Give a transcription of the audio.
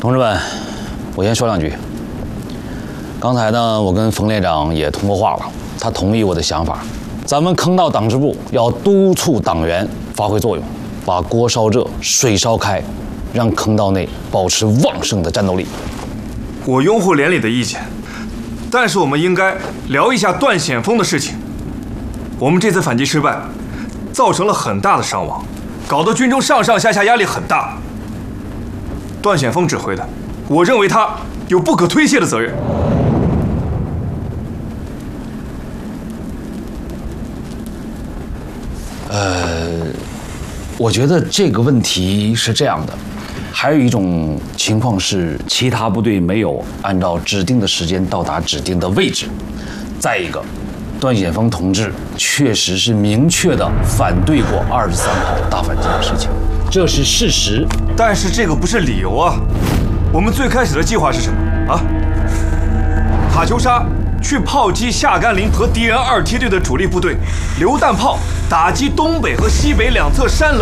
同志们，我先说两句。刚才呢，我跟冯连长也通过话了，他同意我的想法。咱们坑道党支部要督促党员发挥作用，把锅烧热、水烧开，让坑道内保持旺盛的战斗力。 我拥护连里的意见，但是我们应该聊一下段显峰的事情。我们这次反击失败，造成了很大的伤亡，搞得军中上上下下压力很大。段显峰指挥的，我认为他有不可推卸的责任。 我觉得这个问题是这样的，还有一种情况是其他部队没有按照指定的时间到达指定的位置。再一个，段显峰同志确实是明确的反对过23号大反击的事情，这是事实。 但是这个不是理由啊！我们最开始的计划是什么啊？塔球沙去炮击下甘岭和敌人2梯队的主力部队，榴弹炮打击东北和西北两侧山棱。